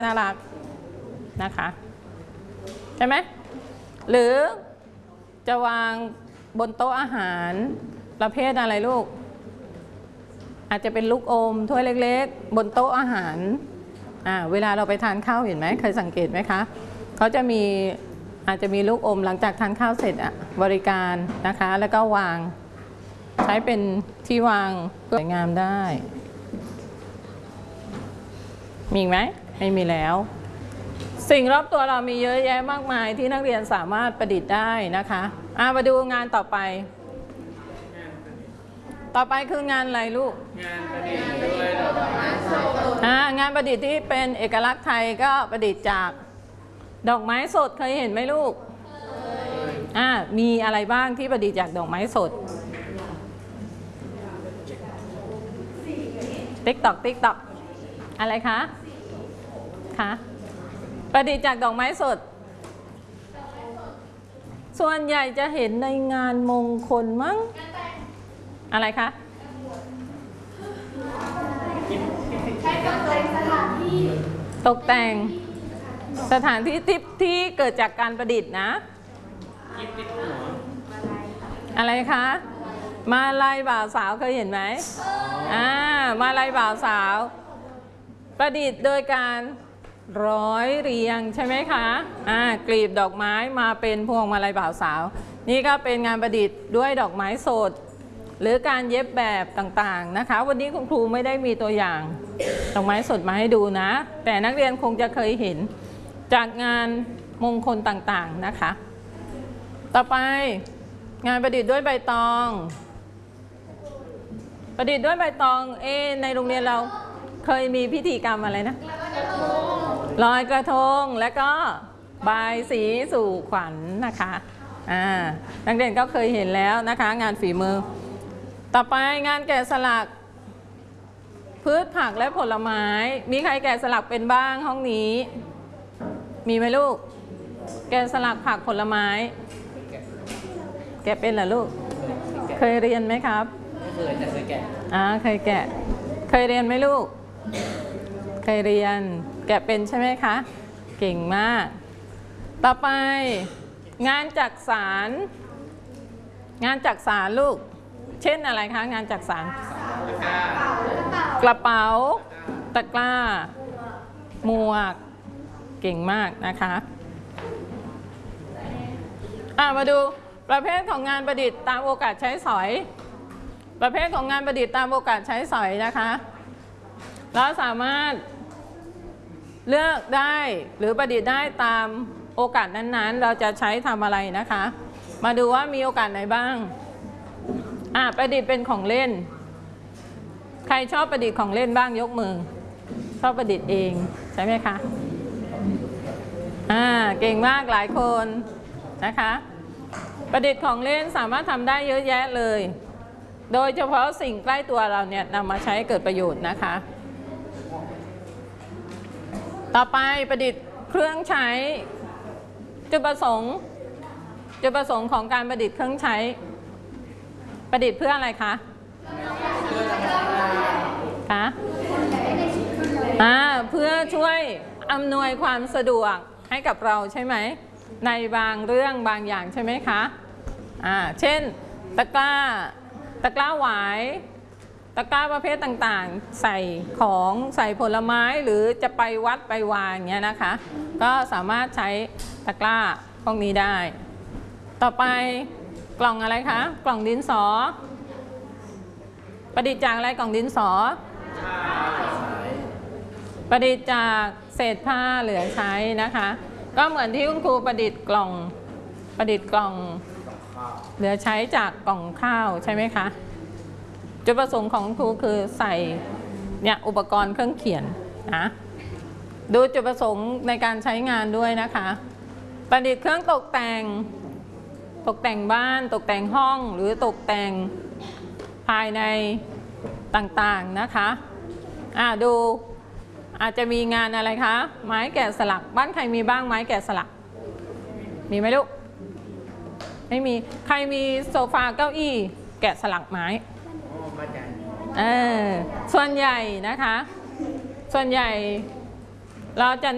น่ารักนะคะใช่ไหมหรือจะวางบนโต๊ะอาหารประเภทอะไรลูกอาจจะเป็นลูกอมถ้วยเล็กๆบนโต๊ะอาหารเวลาเราไปทานข้าวเห็นไหมเคยสังเกตไหมคะเขาจะมีอาจจะมีลูกอมหลังจากทานข้าวเสร็จบริการนะคะแล้วก็วางใช้เป็นที่วางสวยงามได้มีไหมไม่มีแล้วสิ่งรอบตัวเรามีเยอะแยะมากมายที่นักเรียนสามารถประดิษฐ์ได้นะคะมาดูงานต่อไปคืองานอะไรลูกงานประดิษฐ์ด้วยดอกไม้สดงานประดิษฐ์ที่เป็นเอกลักษณ์ไทยก็ประดิษฐ์จากดอกไม้สดเคยเห็นไหมลูกมีอะไรบ้างที่ประดิษฐ์จากดอกไม้สดติ๊กตอกอะไรคะประดิษฐ์จากดอกไม้สดส่วนใหญ่จะเห็นในงานมงคลมั้งอะไรคะตกแต่งสถานที่ที่เกิดจากการประดิษฐ์นะอะไรคะมาลัยบ่าวสาวเคยเห็นไหมมาลัยบ่าวสาวประดิษฐ์โดยการร้อยเรียงใช่ไหมคะกลีบดอกไม้มาเป็นพวงมาลัยบ่าวสาวนี่ก็เป็นงานประดิษฐ์ด้วยดอกไม้สดหรือการเย็บแบบต่างๆนะคะวันนี้คุณครูไม่ได้มีตัวอย่างดอกไม้สดมาให้ดูนะแต่นักเรียนคงจะเคยเห็นจากงานมงคลต่างๆนะคะต่อไปงานประดิษฐ์ด้วยใบตองประดิษฐ์ด้วยใบตองในโรงเรียนเราเคยมีพิธีกรรมอะไรนะลอยกระทงและก็บายสีสู่ขวัญนะคะนักเรียนก็เคยเห็นแล้วนะคะงานฝีมือต่อไปงานแกะสลักพืชผักและผลไม้มีใครแกะสลักเป็นบ้างห้องนี้มีไหมลูกแกะสลักผักผลไม้แกะเป็นเหรอลูกเคยเรียนไหมครับไม่เคยแต่เคยแกะเคยแกะเคยเรียนไหมลูกเคยเรียนแกะเป็นใช่ไหมคะเก่งมากต่อไปงานจักสานลูกเช่นอะไรคะงานจักสานกระเป๋าตะกร้าหมวกเก่งมากนะคะมาดูประเภทของงานประดิษฐ์ตามโอกาสใช้สอยประเภทของงานประดิษฐ์ตามโอกาสใช้สอยนะคะเราสามารถเลือกได้หรือประดิษฐ์ได้ตามโอกาสนั้นๆเราจะใช้ทำอะไรนะคะมาดูว่ามีโอกาสไหนบ้างประดิษฐ์เป็นของเล่นใครชอบประดิษฐ์ของเล่นบ้างยกมือชอบประดิษฐ์เองใช่ไหมคะเก่งมากหลายคนนะคะประดิษฐ์ของเล่นสามารถทำได้เยอะแยะเลยโดยเฉพาะสิ่งใกล้ตัวเราเนี่ยนำมาใช้เกิดประโยชน์นะคะต่อไปประดิษฐ์เครื่องใช้จุดประสงค์ของการประดิษฐ์เครื่องใช้ประดิษฐ์เพื่ออะไรคะเพื่อช่วยอำนวยความสะดวกให้กับเราใช่ไหมในบางเรื่องบางอย่างใช่ไหมคะเช่นตะกร้าหวายตะกร้าประเภทต่างๆใส่ของใส่ผลไม้หรือจะไปวัดไปวางอย่างเงี้ยนะคะก็สามารถใช้ตะกร้าพวกนี้ได้ต่อไปกล่องอะไรคะกล่องดินสอประดิษฐ์จากอะไรกล่องดินสอประดิษฐ์จากเศษผ้าเหลือใช้นะคะก็เหมือนที่คุณครูประดิษฐ์กล่องเหลือใช้จากกล่องข้าวใช่ไหมคะจุดประสงค์ของครูคือใส่เนี่ยอุปกรณ์เครื่องเขียนนะดูจุดประสงค์ในการใช้งานด้วยนะคะประดิษฐ์เครื่องตกแต่งบ้านตกแต่งห้องหรือตกแต่งภายในต่างๆนะคะดูอาจจะมีงานอะไรคะไม้แกะสลักบ้านใครมีบ้างไม้แกะสลักมีไหมลูกไม่มีใครมีโซฟาเก้าอี้แกะสลักไม้ส่วนใหญ่นะคะส่วนใหญ่เราจะ